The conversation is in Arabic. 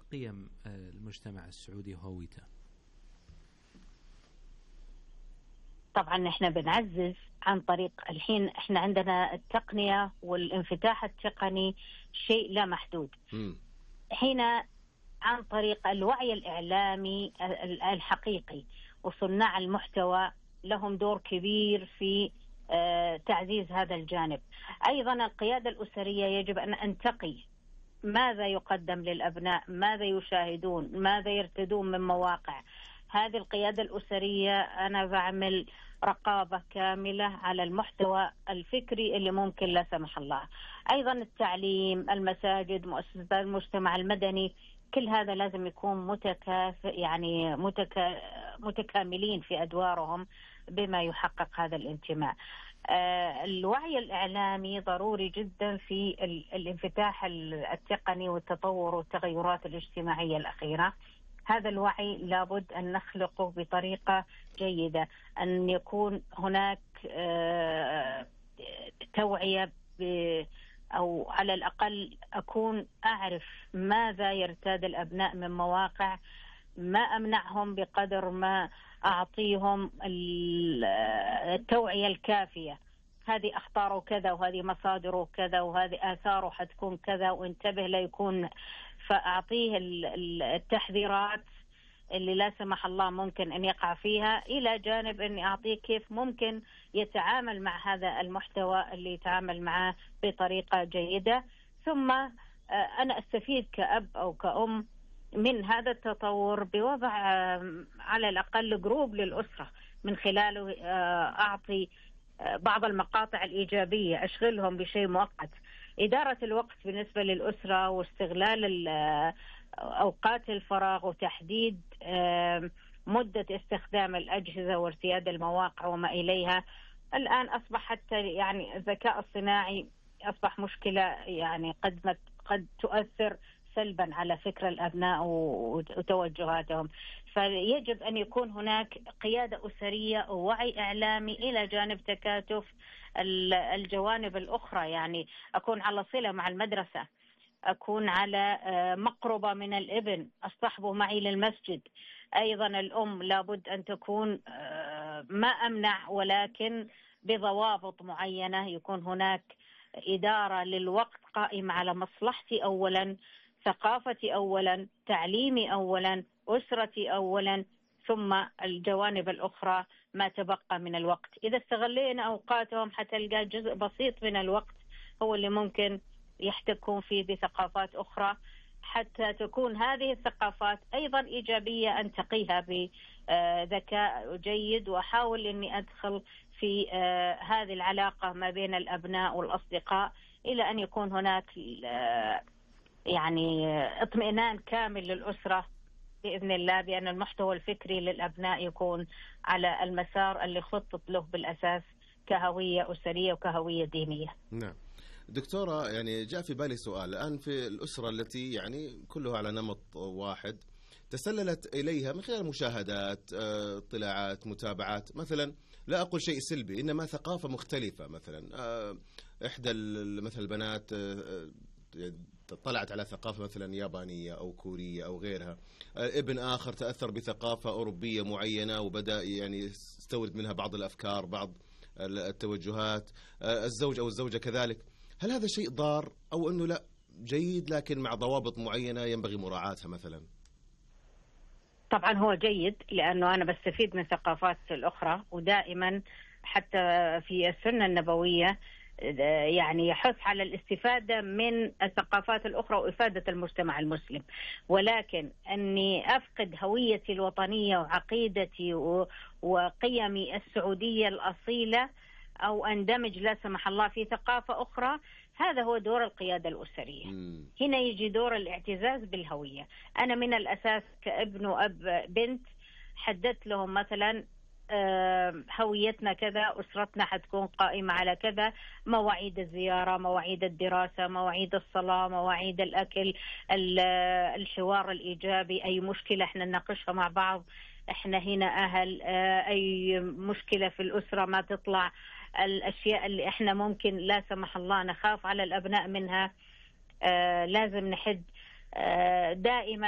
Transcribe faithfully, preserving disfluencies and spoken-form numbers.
قيم المجتمع السعودي وهويته؟ طبعا احنا بنعزز عن طريق الحين احنا عندنا التقنية والانفتاح التقني شيء لا محدود. م. حين عن طريق الوعي الإعلامي الحقيقي وصناع المحتوى لهم دور كبير في تعزيز هذا الجانب. أيضا القيادة الأسرية يجب أن أنتقي ماذا يقدم للأبناء، ماذا يشاهدون، ماذا يرتدون من مواقع. هذه القيادة الأسرية أنا بعمل رقابة كاملة على المحتوى الفكري اللي ممكن لا سمح الله. أيضا التعليم، المساجد، مؤسسات المجتمع المدني، كل هذا لازم يكون متكافئ، يعني متكا... متكاملين في أدوارهم بما يحقق هذا الانتماء. آه الوعي الإعلامي ضروري جدا في ال... الانفتاح التقني والتطور والتغيرات الاجتماعية الأخيرة. هذا الوعي لابد أن نخلقه بطريقة جيدة، أن يكون هناك آه توعية ب... أو على الأقل أكون أعرف ماذا يرتاد الأبناء من مواقع، ما أمنعهم بقدر ما أعطيهم التوعية الكافية. هذه أخطاره كذا، وهذه مصادره كذا، وهذه آثاره حتكون كذا، وانتبه لا يكون، فأعطيه التحذيرات اللي لا سمح الله ممكن أن يقع فيها، إلى جانب أني أعطيه كيف ممكن يتعامل مع هذا المحتوى اللي يتعامل معه بطريقة جيدة. ثم أنا أستفيد كأب أو كأم من هذا التطور بوضع على الأقل جروب للأسرة من خلاله أعطي بعض المقاطع الإيجابية، أشغلهم بشيء مؤقت. إدارة الوقت بالنسبة للأسرة واستغلال أوقات الفراغ وتحديد مدة استخدام الأجهزة وارتياد المواقع وما إليها. الآن أصبح حتى يعني الذكاء الصناعي أصبح مشكلة، يعني قد قد تؤثر سلبا على فكر الأبناء وتوجهاتهم. فيجب أن يكون هناك قيادة أسرية ووعي إعلامي إلى جانب تكاتف الجوانب الأخرى. يعني أكون على صلة مع المدرسة، أكون على مقربة من الابن، أصطحبه معي للمسجد. أيضا الأم لابد أن تكون ما أمنع، ولكن بضوابط معينة. يكون هناك إدارة للوقت قائمة على مصلحتي أولا، ثقافتي أولا، تعليمي أولا، أسرتي أولا، ثم الجوانب الأخرى ما تبقى من الوقت. إذا استغلينا أوقاتهم حتلقى جزء بسيط من الوقت هو اللي ممكن يحتكون فيه بثقافات أخرى، حتى تكون هذه الثقافات أيضا إيجابية أنتقيها بذكاء جيد، وأحاول أني أدخل في هذه العلاقة ما بين الأبناء والأصدقاء إلى أن يكون هناك يعني اطمئنان كامل للأسرة بإذن الله، بأن المحتوى الفكري للأبناء يكون على المسار اللي خطط له بالأساس كهوية أسرية وكهوية دينية. نعم دكتورة، يعني جاء في بالي سؤال الآن في الأسرة التي يعني كلها على نمط واحد تسللت إليها من خلال مشاهدات، اطلاعات، متابعات، مثلا لا أقول شيء سلبي إنما ثقافة مختلفة. مثلا إحدى مثل البنات طلعت على ثقافة مثلا يابانية أو كورية أو غيرها، ابن آخر تأثر بثقافة أوروبية معينة وبدأ يعني يستورد منها بعض الأفكار، بعض التوجهات، الزوج أو الزوجة كذلك. هل هذا شيء ضار أو أنه لا جيد لكن مع ضوابط معينة ينبغي مراعاتها مثلا؟ طبعا هو جيد، لأنه أنا بستفيد من ثقافات الأخرى، ودائما حتى في السنة النبوية يعني يحث على الاستفادة من الثقافات الأخرى وإفادة المجتمع المسلم. ولكن أني أفقد هويتي الوطنية وعقيدتي وقيمي السعودية الأصيلة أو أندمج لا سمح الله في ثقافة أخرى، هذا هو دور القيادة الأسرية. هنا يجي دور الاعتزاز بالهوية. أنا من الأساس كابن وأب بنت حددت لهم مثلا هويتنا كذا، أسرتنا حتكون قائمة على كذا، مواعيد الزيارة، مواعيد الدراسة، مواعيد الصلاة، مواعيد الأكل، الحوار الإيجابي، أي مشكلة احنا نناقشها مع بعض، احنا هنا أهل، أي مشكلة في الأسرة ما تطلع، الأشياء اللي احنا ممكن لا سمح الله نخاف على الأبناء منها لازم نحد دائما